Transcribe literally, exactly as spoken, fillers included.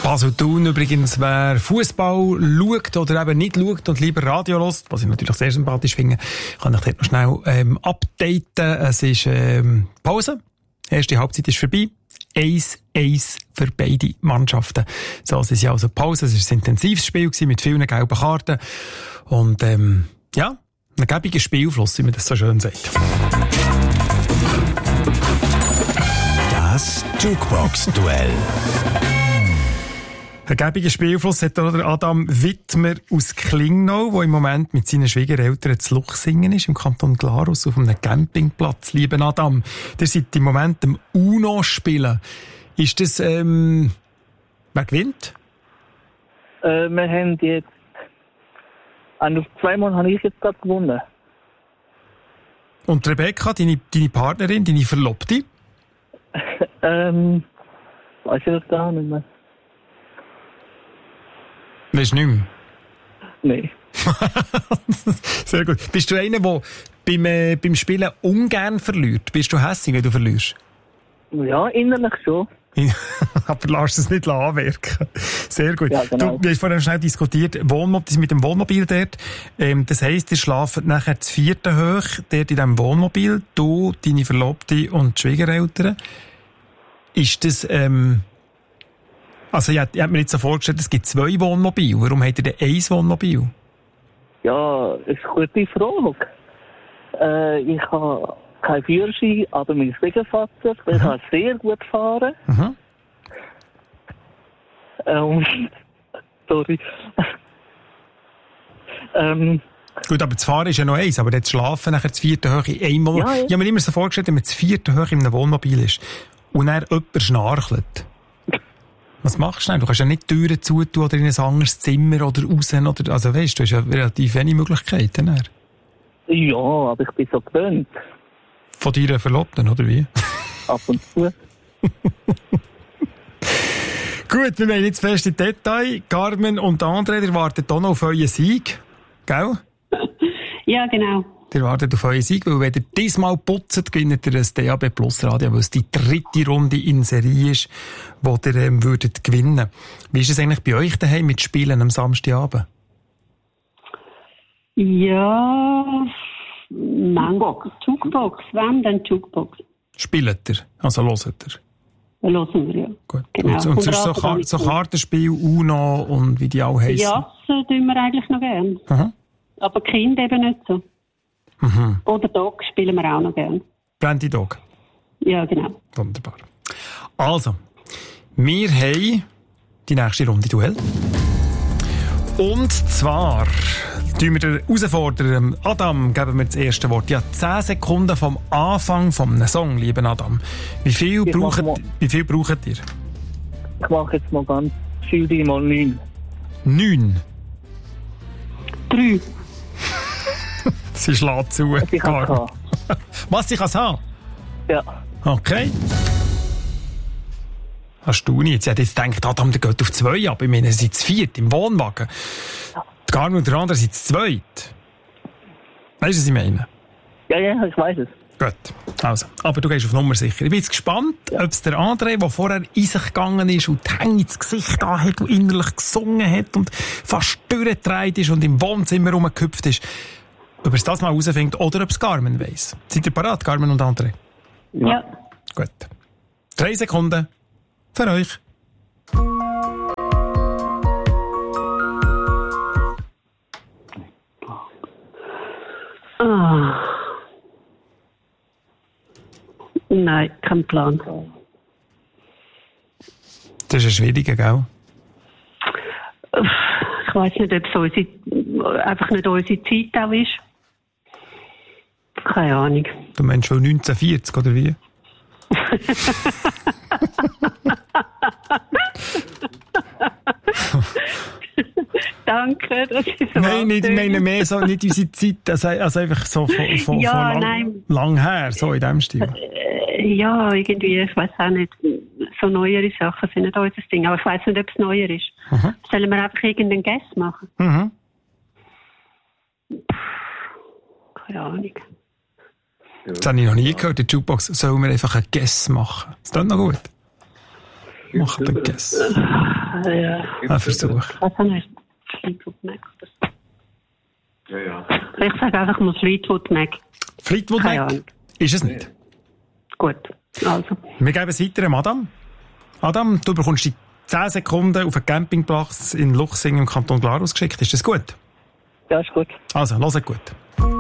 Basel Thun übrigens, wer Fußball schaut oder eben nicht schaut und lieber Radio hört, was ich natürlich sehr sympathisch finde, kann ich dort noch schnell ähm, updaten. Es ist ähm, Pause. Die erste Halbzeit ist vorbei. eins eins für beide Mannschaften. So, es ist ja also Pause. Es war ein intensives Spiel mit vielen gelben Karten. Und ähm, ja, ein gäbiger Spielfluss, wie man das so schön sagt. Das Jukebox-Duell. Ein gäbiger Spielfluss hat der Adam Wittmer aus Klingnau, der im Moment mit seinen Schwiegereltern zu Luchsingen ist, im Kanton Glarus, auf einem Campingplatz. Lieber Adam, ihr seid im Moment am Uno spielen. Ist das, ähm, wer gewinnt? Äh, wir haben jetzt, also zweimal habe ich jetzt gerade gewonnen. Und Rebecca, deine, deine Partnerin, deine Verlobte? ähm, weiß ich das gar nicht mehr. Weisst du nicht mehr? Nein. Sehr gut. Bist du einer, der beim, äh, beim Spielen ungern verliert? Bist du hässig, wenn du verlierst? Ja, innerlich schon. Aber lass es nicht anwirken. Sehr gut. Ja, genau. Du, wir haben vorhin schnell diskutiert, Wohnmobil, mit dem Wohnmobil dort. Ähm, das heisst, ihr schlaft nachher zu vierten hoch, dort in diesem Wohnmobil, du, deine Verlobte und die Schwiegereltern. Ist das, ähm, also ich habe mir jetzt so vorgestellt, es gibt zwei Wohnmobile. Warum habt ihr denn ein Wohnmobil? Ja, das ist eine gute Frage. Äh, ich habe keinen Führerschein, aber mein Schwiegervater, der mhm. kann sehr gut fahren. Mhm. Ähm, sorry. ähm, Gut, aber das Fahren ist ja noch eins, aber das Schlafen nachher zu vierten hoch in einem Wohnmobil. Ja, ja. Ich habe mir immer so vorgestellt, wenn man zu vierten hoch in einem Wohnmobil ist und dann jemand schnarchelt. Was machst du denn? Du kannst ja nicht die Türen zutun oder in ein anderes Zimmer oder raus. Oder, also weißt du, du hast ja relativ wenig Möglichkeiten. Dann. ja, aber ich bin so gewöhnt. Von deiner Verlobten, oder wie? Ab und zu. Gut, wir wollen jetzt fest in Detail. Carmen und André, ihr wartet auch noch auf euren Sieg. Gell? Ja, genau. Ihr wartet auf euren Sieg, weil wenn ihr diesmal putzt, gewinnt ihr ein D A B Plus Radio, weil es die dritte Runde in Serie ist, wo ihr ähm, würdet gewinnen. Wie ist es eigentlich bei euch daheim mit Spielen am Samstagabend? Ja, Jukebox. Jukebox. Wann denn Jukebox? Spielt ihr? Also hört ihr? Hören wir, ja. Gut. Genau. Und, und sonst so, Kar- so Kartenspiel, Uno und wie die auch heissen? Ja, das tun wir eigentlich noch gern. Aha. Aber Kind eben nicht so. Mhm. Oder Dog spielen wir auch noch gern. Brandy Dog. Ja, genau. Wunderbar. Also, wir haben die nächste Runde Duell. Und zwar tun wir den Herausforderer Adam, geben wir das erste Wort. Ja, zehn Sekunden vom Anfang vom Song, lieber Adam. Wie viel, Ich braucht, mach mal- wie viel braucht ihr? Ich mache jetzt mal ganz viel mal neun. Neun. Drei. Sie schlägt zu. Ich kann es haben. Was, ich kann es haben? Ja. Okay. Hast du nicht? Jetzt hätte ich gedacht, Adam, der geht auf zwei ab. Ich meine, er sind zu viert im Wohnwagen. Die Carmen und der andere sind zu zweit. Weißt du, was ich meine? Ja, ja, ich weiß es. Gut. Also, aber du gehst auf Nummer sicher. Ich bin jetzt gespannt, ja. ob es der André, der vorher in sich gegangen ist und die Hänge ins Gesicht da hat und innerlich gesungen hat und fast durchgedreht ist und im Wohnzimmer rumgehüpft ist, ob er es das mal herausfindet oder ob es Carmen weiss. Seid ihr parat, Carmen und André? Ja. ja. Gut. Drei Sekunden für euch. Ah. Nein, kein Plan. Das ist ein schwieriger, gell? Ich weiss nicht, ob es unsere, einfach nicht unsere Zeit auch ist. Keine Ahnung. Du meinst schon neunzehnhundertvierzig, oder wie? Danke, das ist so. Nein, nicht, ich meine mehr so, nicht unsere Zeit, also, also einfach so von, von, ja, von lang, nein. lang her, so in dem Stil. Äh, ja, irgendwie, ich weiss auch nicht, so neuere Sachen sind nicht unser Ding, aber ich weiss nicht, ob es neuer ist. Mhm. Sollen wir einfach irgendeinen Guess machen? Mhm. Keine Ahnung. Das habe ich noch nie gehört, die Jukebox. Sollen wir einfach einen Guess machen? Ist das noch gut? Macht den Guess. Äh, ja. Ein Versuch. Was haben wir? Fleetwood Mac. Ja, ja. Ich sage einfach mal Fleetwood Mac. Fleetwood Keine Mac? Ahnung. Ist es nicht. Gut, also. Wir geben es weiter, Adam. Adam, du bekommst die zehn Sekunden auf einen Campingplatz in Luchsing im Kanton Glarus geschickt. Ist das gut? Ja, ist gut. Also, hört gut.